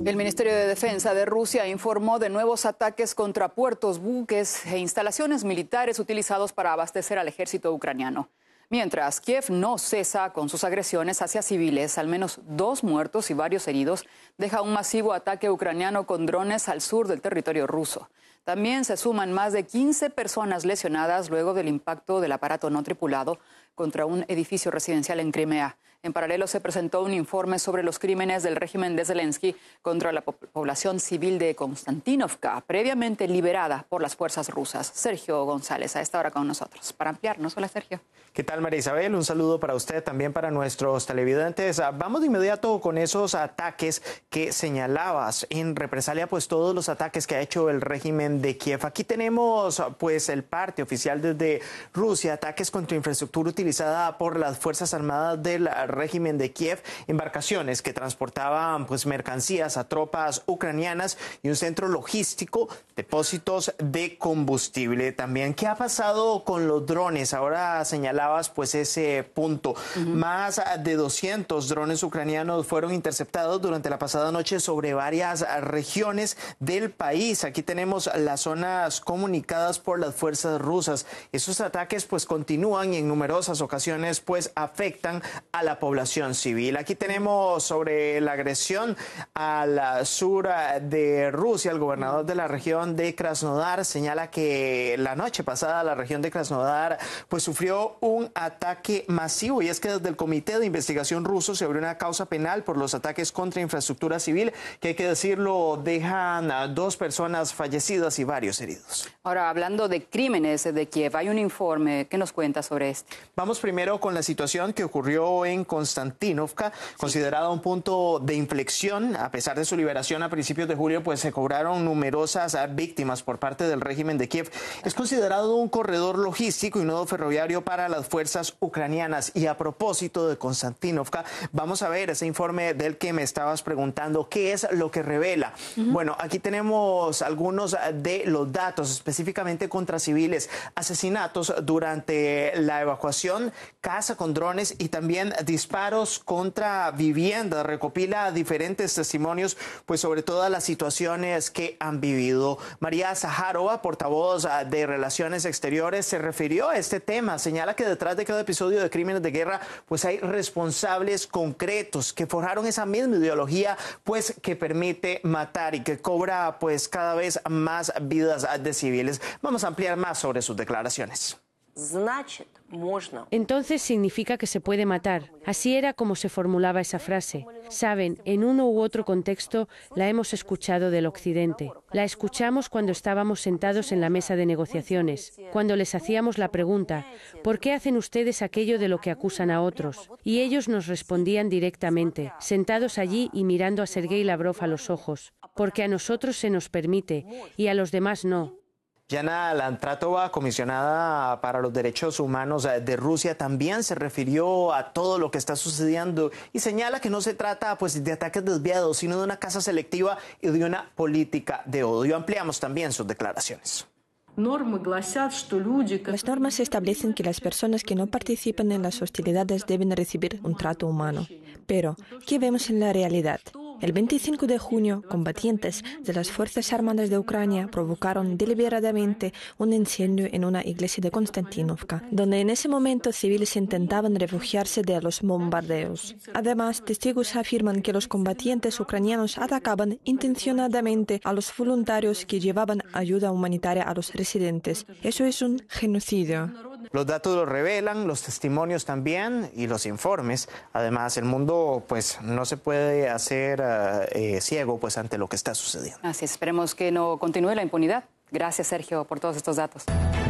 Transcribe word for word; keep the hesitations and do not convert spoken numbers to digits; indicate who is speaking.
Speaker 1: El Ministerio de Defensa de Rusia informó de nuevos ataques contra puertos, buques e instalaciones militares utilizados para abastecer al ejército ucraniano. Mientras, Kiev no cesa con sus agresiones hacia civiles, al menos dos muertos y varios heridos, deja un masivo ataque ucraniano con drones al sur del territorio ruso. También se suman más de quince personas lesionadas luego del impacto del aparato no tripulado contra un edificio residencial en Crimea. En paralelo, se presentó un informe sobre los crímenes del régimen de Zelensky contra la po- población civil de Konstantinovka, previamente liberada por las fuerzas rusas. Sergio González, a esta hora con nosotros, para ampliarnos. Hola, Sergio.
Speaker 2: ¿Qué tal, María Isabel? Un saludo para usted, también para nuestros televidentes. Vamos de inmediato con esos ataques que señalabas en represalia, pues todos los ataques que ha hecho el régimen de Kiev. Aquí tenemos pues el parte oficial desde Rusia, ataques contra infraestructura utilizada por las Fuerzas Armadas del régimen de Kiev, embarcaciones que transportaban pues mercancías a tropas ucranianas y un centro logístico, depósitos de combustible también. ¿Qué ha pasado con los drones? Ahora señalabas pues ese punto. Uh-huh. Más de doscientos drones ucranianos fueron interceptados durante la pasada noche sobre varias regiones del país. Aquí tenemos las zonas comunicadas por las fuerzas rusas. Esos ataques pues continúan y en numerosas ocasiones pues afectan a la población civil. Aquí tenemos sobre la agresión al sur de Rusia. El gobernador de la región de Krasnodar señala que la noche pasada la región de Krasnodar pues sufrió un ataque masivo, y es que desde el Comité de Investigación ruso se abrió una causa penal por los ataques contra infraestructura civil, que hay que decirlo, dejan a dos personas fallecidas y varios heridos.
Speaker 1: Ahora, hablando de crímenes de Kiev, hay un informe que nos cuenta sobre esto.
Speaker 2: Vamos primero con la situación que ocurrió en Konstantinovka, sí. Considerada un punto de inflexión. A pesar de su liberación a principios de julio, pues se cobraron numerosas víctimas por parte del régimen de Kiev. Es considerado un corredor logístico y nodo ferroviario para las fuerzas ucranianas. Y a propósito de Konstantinovka, vamos a ver ese informe del que me estabas preguntando. ¿Qué es lo que revela? Uh-huh. Bueno, aquí tenemos algunos de los datos, específicamente contra civiles, asesinatos durante la evacuación, caza con drones y también disparos contra viviendas. Recopila diferentes testimonios, pues sobre todas las situaciones que han vivido. María Zaharova, portavoz de Relaciones Exteriores, se refirió a este tema. Señala que detrás de cada episodio de crímenes de guerra, pues hay responsables concretos que forjaron esa misma ideología, pues que permite matar y que cobra pues cada vez más vidas de civiles. Vamos a ampliar más sobre sus declaraciones.
Speaker 3: Entonces significa que se puede matar. Así era como se formulaba esa frase. Saben, en uno u otro contexto la hemos escuchado del Occidente. La escuchamos cuando estábamos sentados en la mesa de negociaciones, cuando les hacíamos la pregunta, ¿por qué hacen ustedes aquello de lo que acusan a otros? Y ellos nos respondían directamente, sentados allí y mirando a Sergei Lavrov a los ojos, porque a nosotros se nos permite y a los demás no.
Speaker 2: Yana Lantratova, comisionada para los derechos humanos de Rusia, también se refirió a todo lo que está sucediendo y señala que no se trata pues de ataques desviados, sino de una caza selectiva y de una política de odio. Ampliamos también sus declaraciones.
Speaker 4: Las normas establecen que las personas que no participan en las hostilidades deben recibir un trato humano. Pero, ¿qué vemos en la realidad? El veinticinco de junio, combatientes de las Fuerzas Armadas de Ucrania provocaron deliberadamente un incendio en una iglesia de Konstantinovka, donde en ese momento civiles intentaban refugiarse de los bombardeos. Además, testigos afirman que los combatientes ucranianos atacaban intencionadamente a los voluntarios que llevaban ayuda humanitaria a los residentes. Eso es un genocidio.
Speaker 2: Los datos lo revelan, los testimonios también y los informes. Además, el mundo pues no se puede hacer uh, eh, ciego pues ante lo que está sucediendo.
Speaker 1: Así es, esperemos que no continúe la impunidad. Gracias, Sergio, por todos estos datos.